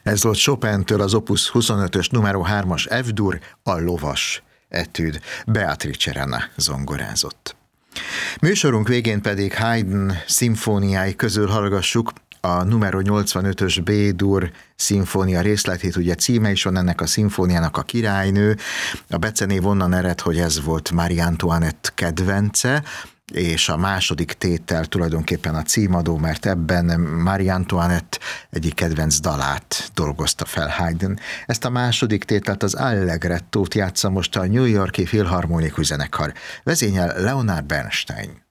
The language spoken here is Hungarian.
Ez volt Chopin-től az Opus 25-ös numero 3-as F-dur, a lovas etűd. Beatrice Renna zongorázott. Műsorunk végén pedig Haydn szimfóniái közül hallgassuk a numero 85-ös B-dur szimfónia részletét, ugye címe is van ennek a szimfóniának, a királynő. A becenév onnan ered, hogy ez volt Marie Antoinette kedvence, és a második tétel tulajdonképpen a címadó, mert ebben Marie Antoinette egyik kedvenc dalát dolgozta fel Haydn. Ezt a második tételt, az Allegrettót játsza most a New York-i Filharmonikus Zenekar. Vezényel Leonard Bernstein.